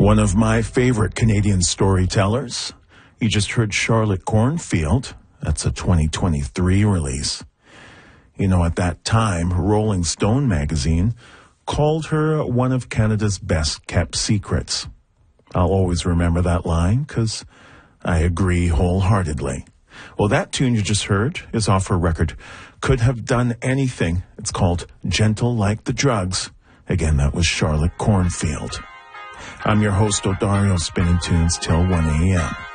One of my favorite Canadian storytellers. You just heard Charlotte Cornfield. That's a 2023 release. You know, at that time, Rolling Stone magazine called her one of Canada's best-kept secrets. I'll always remember that line because I agree wholeheartedly. Well, that tune you just heard is off her record Could Have Done Anything. It's called Gentle Like the Drugs. Again, that was Charlotte Cornfield. I'm your host, Odario, spinning tunes till 1 a.m.